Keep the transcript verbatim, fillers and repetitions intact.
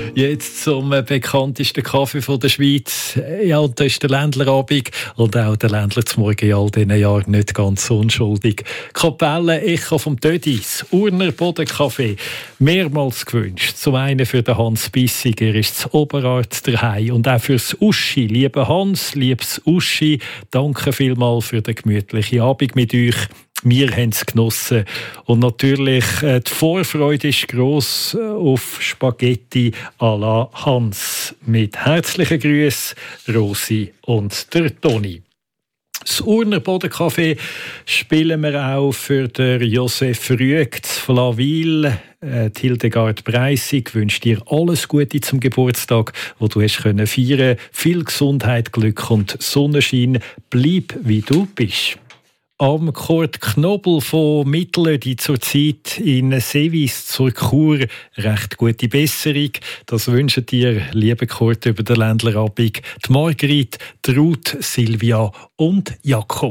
Jetzt zum bekanntesten Kaffee von der Schweiz. Ja, und das ist der Ländlerabend. Und auch der Ländler zum Morgen in all diesen Jahren nicht ganz unschuldig. Kapelle Echo vom Tödis, Urner Bodenkaffee. Mehrmals gewünscht. Zum einen für den Hans Bissiger ist das Oberart daheim. Und auch fürs Uschi. Lieber Hans, liebes Uschi, danke vielmals für den gemütlichen Abend mit euch. Wir haben es genossen. Und natürlich, äh, die Vorfreude ist gross auf Spaghetti à la Hans. Mit herzlichen Grüßen, Rosi und der Toni. Das Urner Bodenkaffee spielen wir auch für den Josef Rüegg von Lawil. Äh, Hildegard Breissig wünscht dir alles Gute zum Geburtstag, wo du hast können feiern. Viel Gesundheit, Glück und Sonnenschein. Bleib wie du bist. Am Kurt Knobel von Mittelödi zurzeit in Sevis zur Kur recht gute Besserung. Das wünschen dir, liebe Kurt, über den Ländlerabend, die Margrit, die Ruth, Silvia und Jakob.